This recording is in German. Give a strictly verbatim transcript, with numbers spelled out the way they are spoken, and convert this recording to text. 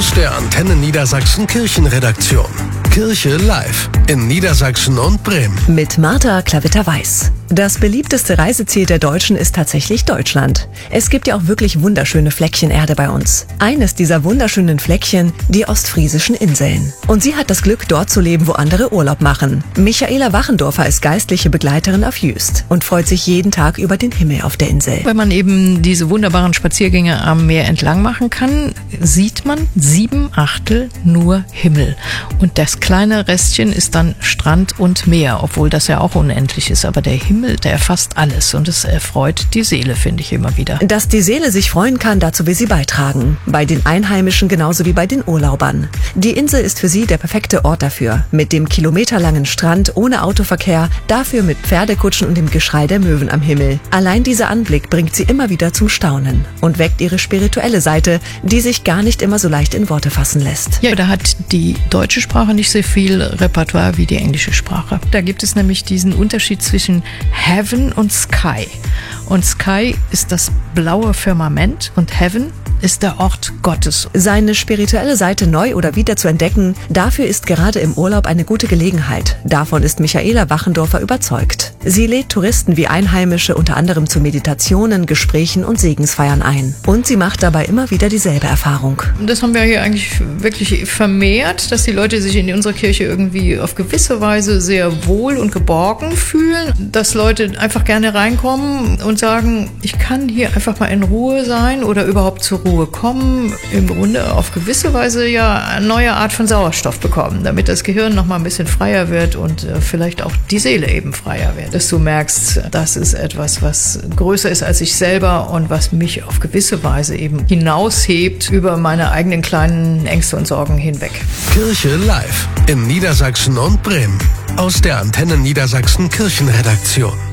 Aus der Antenne Niedersachsen Kirchenredaktion. Kirche live in Niedersachsen und Bremen. Mit Martha Klavitter-Weiß. Das beliebteste Reiseziel der Deutschen ist tatsächlich Deutschland. Es gibt ja auch wirklich wunderschöne Fleckchen Erde bei uns. Eines dieser wunderschönen Fleckchen, die ostfriesischen Inseln. Und sie hat das Glück, dort zu leben, wo andere Urlaub machen. Michaela Wachendorfer ist geistliche Begleiterin auf Jüst und freut sich jeden Tag über den Himmel auf der Insel. Wenn man eben diese wunderbaren Spaziergänge am Meer entlang machen kann, sieht man sieben Achtel nur Himmel. Und das kleine Restchen ist dann Strand und Meer, obwohl das ja auch unendlich ist. Aber der Himmel, der erfasst alles und es erfreut die Seele, finde ich immer wieder. Dass die Seele sich freuen kann, dazu will sie beitragen. Bei den Einheimischen genauso wie bei den Urlaubern. Die Insel ist für sie der perfekte Ort dafür. Mit dem kilometerlangen Strand ohne Autoverkehr, dafür mit Pferdekutschen und dem Geschrei der Möwen am Himmel. Allein dieser Anblick bringt sie immer wieder zum Staunen und weckt ihre spirituelle Seite, die sich gar nicht immer so leicht in Worte fassen lässt. Ja, da hat die deutsche Sprache nicht so viel Repertoire wie die englische Sprache. Da gibt es nämlich diesen Unterschied zwischen Heaven und Sky. Und Sky ist das blaue Firmament und Heaven ist der Ort Gottes. Seine spirituelle Seite neu oder wieder zu entdecken, dafür ist gerade im Urlaub eine gute Gelegenheit. Davon ist Michaela Wachendorfer überzeugt. Sie lädt Touristen wie Einheimische unter anderem zu Meditationen, Gesprächen und Segensfeiern ein. Und sie macht dabei immer wieder dieselbe Erfahrung. Das haben wir hier eigentlich wirklich vermehrt, dass die Leute sich in unserer Kirche irgendwie auf gewisse Weise sehr wohl und geborgen fühlen. Dass Leute einfach gerne reinkommen und sagen, ich kann hier einfach mal in Ruhe sein oder überhaupt zur Ruhe kommen, im Grunde auf gewisse Weise ja eine neue Art von Sauerstoff bekommen, damit das Gehirn noch mal ein bisschen freier wird und äh, vielleicht auch die Seele eben freier wird. Dass du merkst, das ist etwas, was größer ist als ich selber und was mich auf gewisse Weise eben hinaushebt über meine eigenen kleinen Ängste und Sorgen hinweg. Kirche live in Niedersachsen und Bremen. Aus der Antenne Niedersachsen Kirchenredaktion.